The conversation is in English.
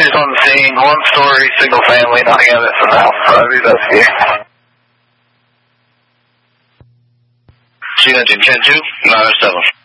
officers on the scene, 1-story, single family, nothing evidence in the house. I'll be best here. Sea Engine 10-2, 907.